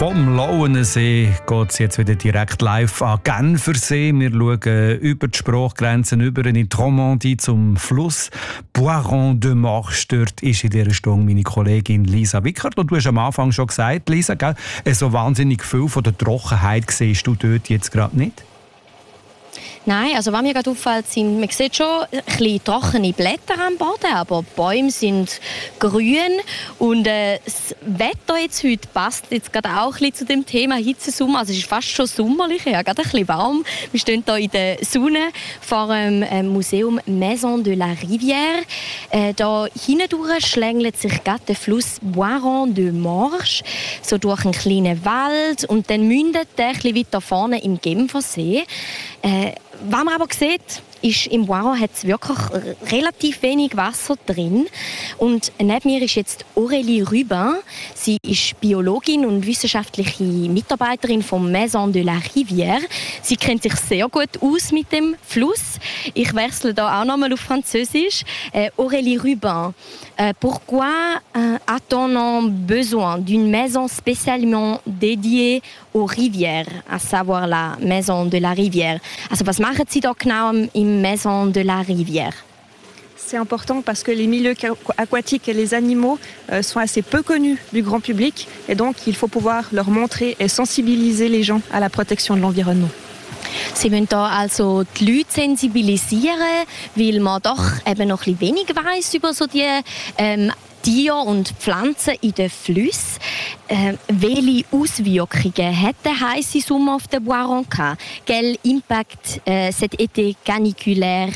Vom Lauenensee geht es jetzt wieder direkt live an Genfersee. Wir schauen über die Sprachgrenzen über in die Romandie zum Fluss Boiron de Marche. Dort ist in dieser Stunde meine Kollegin Lisa Wickert. Und du hast am Anfang schon gesagt, Lisa, gell, so wahnsinnig viel von der Trockenheit siehst du dort jetzt gerade nicht? Nein, also was mir gerade auffällt, sind, man sieht schon ein bisschen trockene Blätter am Boden, aber die Bäume sind grün und das Wetter jetzt heute passt jetzt gerade auch ein bisschen zu dem Thema Hitzesommer. Also es ist fast schon sommerlich, ja, gerade ein bisschen warm. Wir stehen hier in der Sonne vor dem Museum Maison de la Rivière. Da hindurch schlängelt sich gerade der Fluss Boiron de Marche so durch einen kleinen Wald und dann mündet der ein bisschen weiter vorne im Genfersee. Was man aber sieht, ist, im Boiron hat es wirklich relativ wenig Wasser drin. Und neben mir ist jetzt Aurélie Rubin. Sie ist Biologin und wissenschaftliche Mitarbeiterin von Maison de la Rivière. Sie kennt sich sehr gut aus mit dem Fluss. Ich wechsle da auch nochmal auf Französisch. Aurélie Rubin, pourquoi a-t-on besoin d'une maison spécialement dédiée aux rivières, à savoir la Maison de la Rivière? Also was machen Sie da genau im Maison de la Rivière? C'est important parce que les milieux aquatiques et les animaux sont assez peu connus du grand public et donc il faut pouvoir leur montrer et sensibiliser les gens à la protection de l'environnement. Sie wollen da also die Leute sensibilisieren, weil man doch eben noch ein bisschen wenig weiss über so die Tiere und Pflanzen in den Flüssen. Welche Auswirkungen hat der heiße Sommer auf den Boiron gehabt? Quel impact cet été caniculaire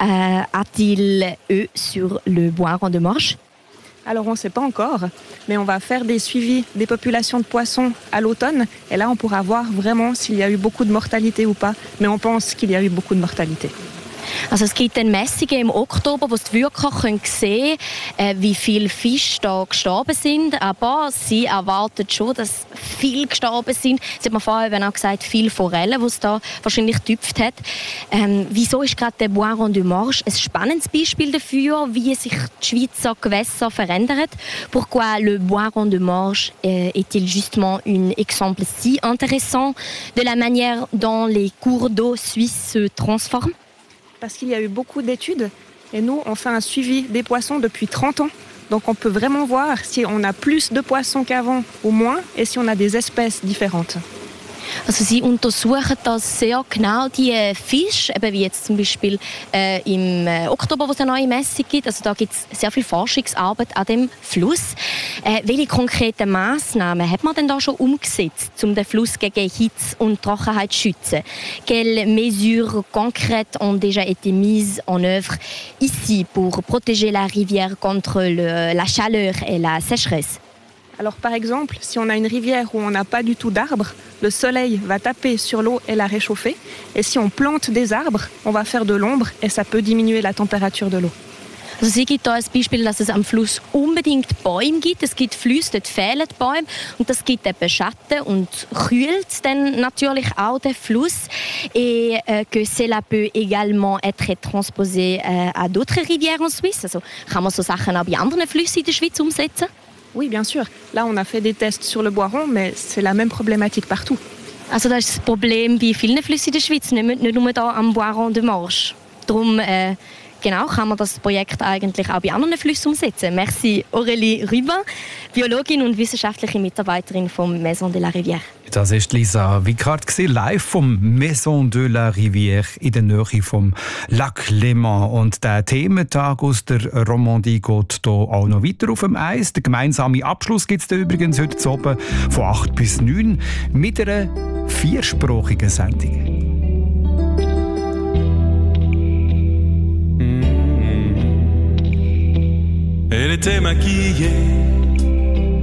a-t-il eu sur le Boiron de Marche? Alors on ne sait pas encore, mais on va faire des suivis des populations de poissons à l'automne. Et là, on pourra voir vraiment s'il y a eu beaucoup de mortalité ou pas. Mais on pense qu'il y a eu beaucoup de mortalité. Also es gibt dann Messungen im Oktober, wo die wirklich sehen können, wie viele Fische da gestorben sind. Aber sie erwarten schon, dass viele gestorben sind. Sie hat mir vorher auch gesagt, viele Forellen, die es da wahrscheinlich getüpft hat. Wieso ist gerade der Boiron de Marche ein spannendes Beispiel dafür, wie sich die Schweizer Gewässer verändern? Pourquoi le Boiron de Marche est-il justement un exemple si intéressant de la manière dont les cours d'eau suisses se transforment? Parce qu'il y a eu beaucoup d'études et nous, on fait un suivi des poissons depuis 30 ans. Donc on peut vraiment voir si on a plus de poissons qu'avant ou moins et si on a des espèces différentes. Also sie untersuchen das sehr genau, die Fische, eben wie jetzt zum Beispiel im Oktober, wo es eine neue Messung gibt. Also da gibt es sehr viel Forschungsarbeit an dem Fluss. Welche konkreten Massnahmen hat man denn da schon umgesetzt, um den Fluss gegen Hitze und Trockenheit zu schützen? Quelles mesures concrètes ont déjà été mises en œuvre ici pour protéger la rivière contre la chaleur et la sécheresse? Alors par exemple, si on a une rivière où on n'a pas du tout d'arbres, le soleil va taper sur l'eau et la réchauffer. Et si on plante des arbres, on va faire de l'ombre et ça peut diminuer la température de l'eau. Also sie gibt da ein Beispiel, dass es am Fluss unbedingt Bäume gibt. Es gibt Flüsse, dort fehlen Bäume und das gibt eben Schatten und kühlt dann natürlich auch den Fluss. Et que cela peut également être transposé à d'autres rivières en Suisse. Also kann man so Sachen auch bei anderen Flüssen in der Schweiz umsetzen? Oui, bien sûr. Là, on a fait des tests sur le Boiron, mais c'est la même problématique partout. Also das ist das Problem bei vielen Flüssen in der Schweiz, nicht nur hier am Boiron de Marche. Darum genau, kann man das Projekt eigentlich auch bei anderen Flüssen umsetzen. Merci Aurélie Rubin, Biologin und wissenschaftliche Mitarbeiterin vom Maison de la Rivière. Das war Lisa Wickart, live vom Maison de la Rivière in der Nähe vom Lac Léman. Und der Thementag aus der Romandie geht hier auch noch weiter auf dem Eis. Der gemeinsame Abschluss gibt es übrigens heute Abend von 8 bis 9 mit einer 4-sprachigen Sendung. Elle était maquillée